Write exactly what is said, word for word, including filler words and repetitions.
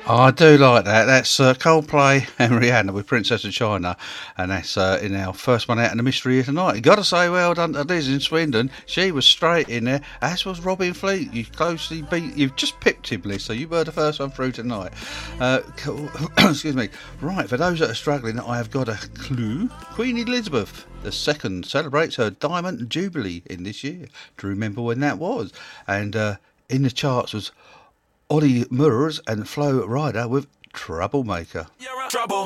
Oh, I do like that. That's uh, Coldplay and Rihanna with Princess of China, and that's uh, in our first one out in the mystery here tonight. You got to say well done to Liz in Swindon. She was straight in there, as was Robin Fleet. You closely beat. You've just pipped him, Liz. So you were the first one through tonight. Uh, excuse me. Right, for those that are struggling, I have got a clue. Queen Elizabeth the Second celebrates her Diamond Jubilee in this year. To remember when that was, and uh, in the charts was Ollie Murs and Flo Rida with Troublemaker. You're a trouble.